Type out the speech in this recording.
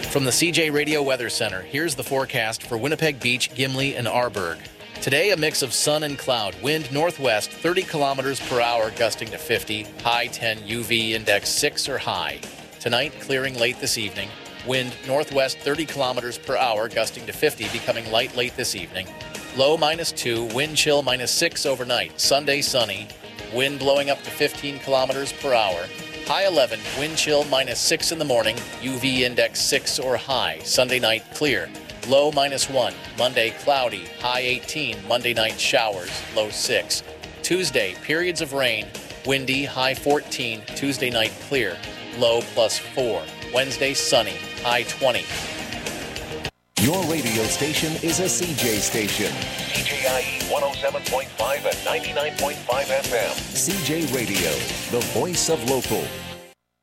From the CJ Radio Weather Center, here's the forecast for Winnipeg Beach, Gimli, and Arborg. Today, a mix of sun and cloud. Wind northwest, 30 kilometers per hour, gusting to 50. High 10, UV index 6 or high. Tonight, clearing late this evening. Wind northwest, 30 kilometers per hour, gusting to 50, becoming light late this evening. Low -2, wind chill -6 overnight. Sunday, sunny. Wind blowing up to 15 kilometers per hour. High 11, wind chill -6 in the morning, UV index 6 or high. Sunday night, clear. Low -1, Monday, cloudy, high 18, Monday night showers, low 6. Tuesday, periods of rain, windy, high 14, Tuesday night, clear, low +4. Wednesday, sunny, high 20. Your radio station is a CJ station. CJIE 107.5 and 99.5 FM. CJ Radio, the voice of local.